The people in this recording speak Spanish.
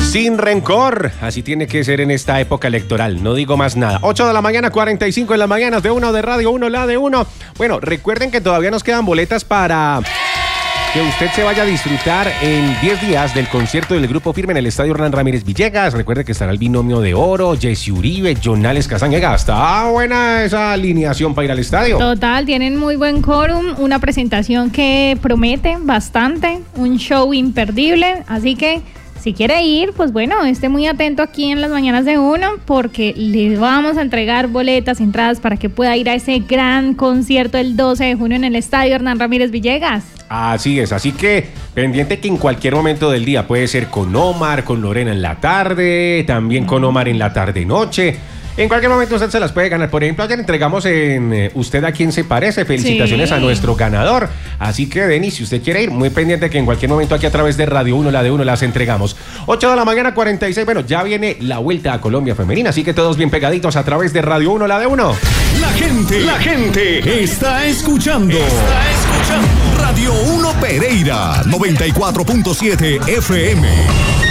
Sin rencor, así tiene que ser en esta época electoral, no digo más nada. 8 de la mañana, 45 en las mañanas de Uno de Radio 1, la de Uno. Bueno, recuerden que todavía nos quedan boletas para que usted se vaya a disfrutar en 10 días del concierto del Grupo Firme en el Estadio Hernán Ramírez Villegas. Recuerde que estará el Binomio de Oro, Jesse Uribe, Jonales Castañeda. Está buena esa alineación para ir al estadio. Total, tienen muy buen quórum, una presentación que promete bastante, un show imperdible, así que si quiere ir, pues bueno, esté muy atento aquí en las mañanas de Uno, porque le vamos a entregar boletas, entradas para que pueda ir a ese gran concierto el 12 de junio en el Estadio Hernán Ramírez Villegas. Así es, así que pendiente que en cualquier momento del día, puede ser con Omar, con Lorena en la tarde, también con Omar en la tarde-noche. En cualquier momento usted se las puede ganar. Por ejemplo, ayer entregamos en Usted a quién se parece. Felicitaciones a nuestro ganador. Así que, Denis, si usted quiere ir, muy pendiente que en cualquier momento aquí a través de Radio 1, la de Uno, las entregamos. 8 de la mañana, 46. Bueno, ya viene la Vuelta a Colombia Femenina, así que todos bien pegaditos a través de Radio 1, la de Uno. La gente está escuchando. Radio 1 Pereira, 94.7 FM.